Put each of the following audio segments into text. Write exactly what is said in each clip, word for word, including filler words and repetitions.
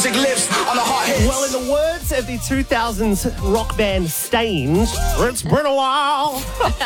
music lives on the hot hits. Well, in the words of the two thousands rock band Stained, it's been a while.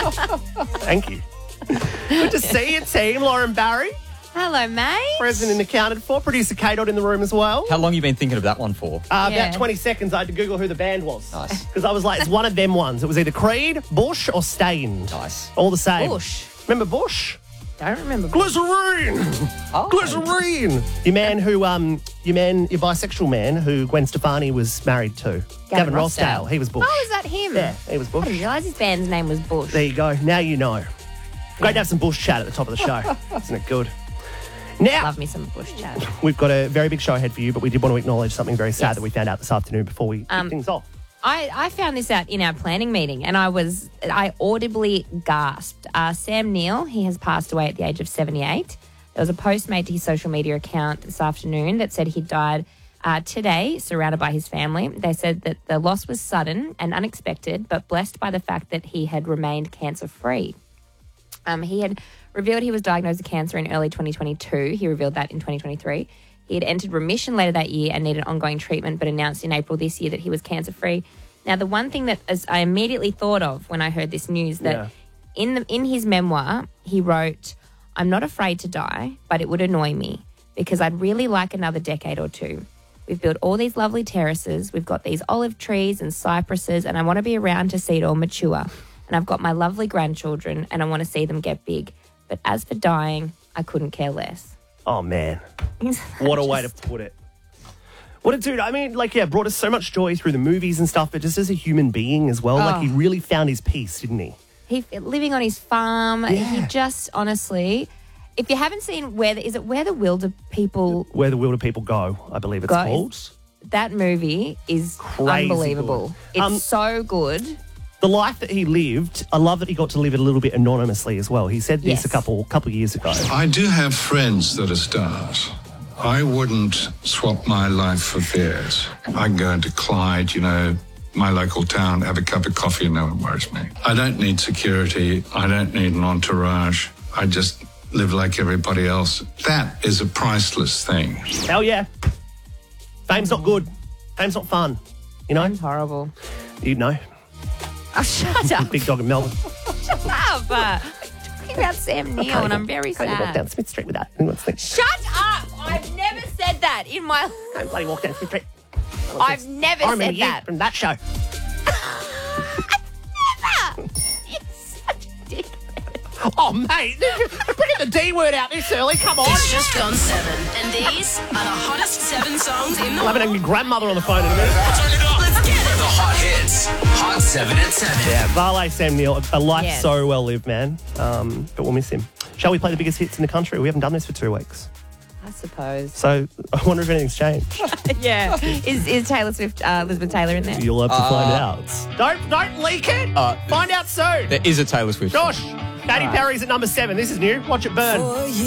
Thank you. Good to see you, team. Lauren Barry, Hello, mate. present and accounted for. Producer K-Dot in the room as well. How long have you been thinking of that one for? Uh, Yeah. About twenty seconds, I had to Google who the band was. Nice. Because I was like, it's one of them ones. It was either Creed, Bush, or Stained. Nice. All the same. Bush. Remember Bush? Don't remember. Glycerine! Oh. Glycerine! Your man who, um, your man, your bisexual man who Gwen Stefani was married to. Gavin, Rossdale. Rossdale. He was Bush. Oh, is that him? Yeah, he was I Bush. didn't realise his band's name was Bush. There you go. Now you know. Great to have some Bush chat at the top of the show. Isn't it good? Now, Love me some Bush chat. we've got a very big show ahead for you, but we did want to acknowledge something very sad Yes. that we found out this afternoon before we Um, kick things off. I, I found this out in our planning meeting and I was, I audibly gasped. Uh, Sam Neill, he has passed away at the age of seventy-eight. There was a post made to his social media account this afternoon that said he died uh, today, surrounded by his family. They said that the loss was sudden and unexpected, but blessed by the fact that he had remained cancer-free. Um, he had revealed he was diagnosed with cancer in early twenty twenty-two. He revealed that in twenty twenty-three. He had entered remission later that year and needed ongoing treatment, but announced in April this year that he was cancer-free. Now, the one thing that as I immediately thought of when I heard this news, that Yeah. in the in his memoir, he wrote, "I'm not afraid to die, but it would annoy me because I'd really like another decade or two. We've built all these lovely terraces. We've got these olive trees and cypresses, and I want to be around to see it all mature. And I've got my lovely grandchildren, and I want to see them get big. But as for dying, I couldn't care less." Oh, man. What a way to put it. What a dude. I mean, like, yeah, brought us so much joy through the movies and stuff, but just as a human being as well, like, he really found his peace, didn't he? He living on his farm. He just honestly, if you haven't seen where the, is it where the Wilder people, Where the Wilder People Go, I believe it's Guys, called. that movie is Crazy unbelievable. good. It's Um, so good. The life that he lived, I love that he got to live it a little bit anonymously as well. He said this Yes. a couple couple years ago. I do have friends that are stars. I wouldn't swap my life for theirs. I can go into Clyde, you know, my local town, have a cup of coffee and no one worries me. I don't need security. I don't need an entourage. I just live like everybody else. That is a priceless thing. Hell yeah. Fame's not good. Fame's not fun. You know? It's horrible. You know. Oh, shut up. Big dog in Melbourne. Shut up. Uh, talking about Sam Neill, and I'm very Can't you walk down sad. Smith Street with that? Who wants to think? Shut up. I've never said that in my life. Don't bloody walk down Smith Street. I've never I remember said you that. from that show. Never. It's such a dick. Oh, mate. Bring the D word out this early. Come on. It's just gone seven, and these are the hottest seven songs in the I'll have world. your grandmother on the phone in a minute. Let's get it. The hot hits. Hot seven at seven. Yeah, Varley Sam Neill, a life Yes. so well lived, man. Um, but we'll miss him. Shall we play the biggest hits in the country? We haven't done this for two weeks. I suppose. So I wonder if anything's changed. Yeah. Is is Taylor Swift, uh, Elizabeth Taylor in there? You'll have to find out. Don't don't leak it. Uh, find out soon. There is a Taylor Swift. Josh, Katy Perry's at number seven. This is new. Watch it burn.